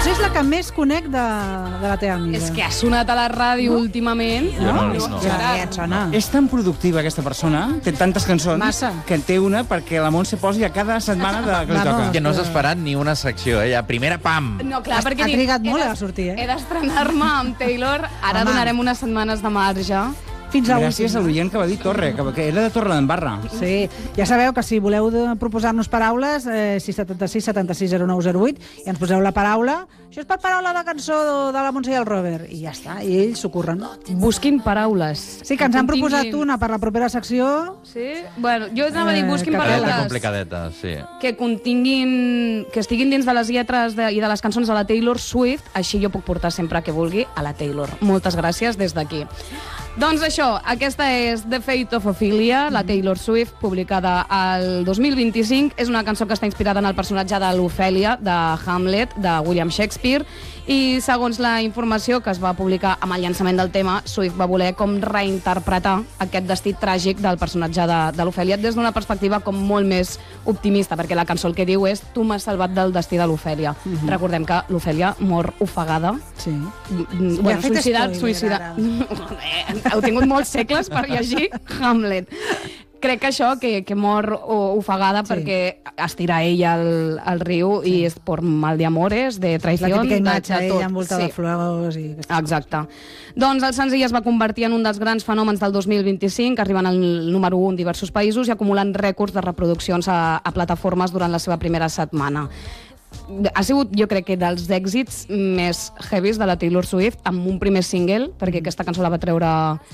Potser és la que més conec de la teva amiga. És que ha sonat a la ràdio últimament. No. Ja et sona. És tan productiva aquesta persona, té tantes cançons, Massa. que en té una perquè la Montse posi a cada setmana que li toca. Que no s'ha esperat ni una secció, ja. Primera, pam! No, clar, perquè Ha trigat molt a sortir, he d'estrenar-me amb Taylor. Ara Home. donarem unes setmanes de marge. Fins a Gràcies a l'oient que va dir Torre, que era de Torre d'Embarra. Sí, ja sabeu que si voleu proposar-nos paraules, 676 76 09 08, i ens poseu la paraula. Això és per paraula de cançó de la Montse i el Robert. I ja està, i ells s'ho curren. Busquin paraules. Sí, que ens han proposat una per la propera secció. Sí? Bueno, jo anava a dir, busquin que Cadeta paraules complicadeta, sí. que continguin, que estiguin dins de les lletres i de les cançons de la Taylor Swift, així jo puc portar sempre que vulgui a la Taylor. Moltes gràcies des d'aquí. Doncs això, aquesta és The Fate of Ophelia, la Taylor Swift, publicada al 2025. És una cançó que està inspirada en el personatge de l'Ofèlia, de Hamlet, de William Shakespeare, i segons la informació que es va publicar amb el llançament del tema, Swift va voler com reinterpretar aquest destí tràgic del personatge de l'Ofèlia des d'una perspectiva com molt més optimista, perquè la cançó el que diu és tu m'has salvat del destí de l'Ofèlia. Recordem que l'Ofèlia mor ofegada. Sí. Bueno, fet suïcidat. spoiler, Heu tingut molts segles per llegir Hamlet. Crec que això, que mor ofegada perquè es tira ella al riu i és per mal d'amores, de La traïció, típica imatge, de tot. ella envoltada de flors. I... Exacte. Doncs el senzill es va convertir en un dels grans fenòmens del 2025, arribant al número 1 en diversos països i acumulant rècords de reproduccions a plataformes durant la seva primera setmana. Ha sigut, jo crec que dels èxits més heavies de la Taylor Swift, amb un primer single, perquè aquesta cançó la va treure...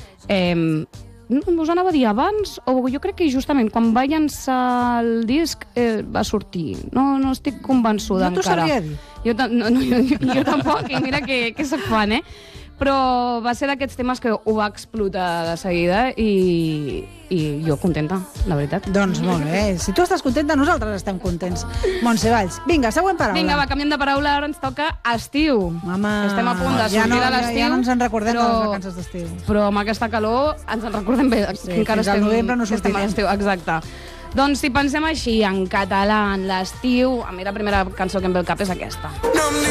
us anava a dir abans, o jo crec que justament quan va llançar el disc va sortir. No estic convençuda No t'ho encara. sabria dir. Jo tampoc, i mira que soc fan, Però va ser d'aquests temes que ho va explotar de seguida i jo contenta, la veritat. Doncs molt bé. Si tu estàs contenta, nosaltres estem contents. Montse Valls. Vinga, següent paraula. Vinga, va, canviem de paraula, ara ens toca estiu. Home, Estem a punt de sortir de l'estiu. Ja no ens en recordem de les vacances d'estiu. Però amb aquesta calor ens en recordem bé. Sí, fins al novembre no sortirem. a l'estiu, exacte. Doncs si pensem així, en català, en l'estiu, a mi la primera cançó que em ve al cap és aquesta. No em